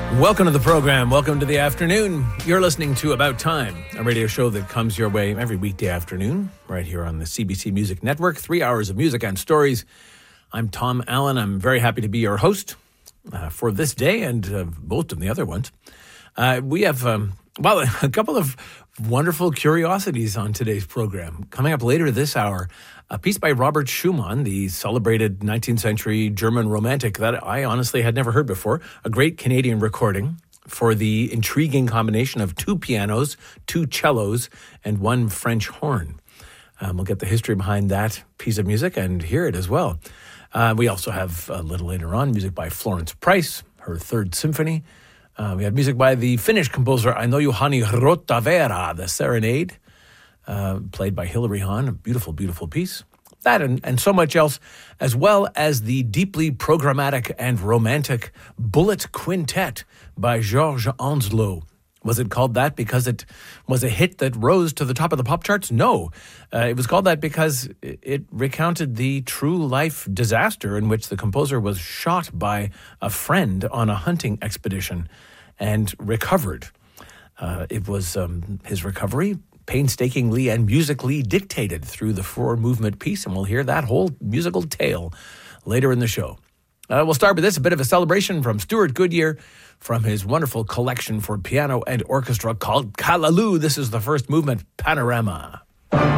Welcome to the program. Welcome to the afternoon. You're listening to About Time, a radio show that comes your way every weekday afternoon, right here on the CBC Music Network. 3 hours of music and stories. I'm Tom Allen. I'm very happy to be your host for this day and most of the other ones. We have, a couple of wonderful curiosities on today's program. Coming up later this hour, a piece by Robert Schumann, the celebrated 19th century German romantic that I honestly had never heard before. A great Canadian recording for the intriguing combination of 2 pianos, 2 cellos, and 1 French horn. We'll get the history behind that piece of music and hear it as well. We also have a little later on music by Florence Price, her 3rd symphony. We have music by the Finnish composer Aino Juhani Rottavera, the Serenade, played by Hilary Hahn, a beautiful, beautiful piece. That and so much else, as well as the deeply programmatic and romantic Bullet Quintet by Georges Onslow. Was it called that because it was a hit that rose to the top of the pop charts? No. It was called that because it recounted the true life disaster in which the composer was shot by a friend on a hunting expedition and recovered. It was his recovery painstakingly and musically dictated through the 4-movement piece, and we'll hear that whole musical tale later in the show. We'll start with this, a bit of a celebration from Stuart Goodyear from his wonderful collection for piano and orchestra called Callaloo. This is the 1st movement, Panorama.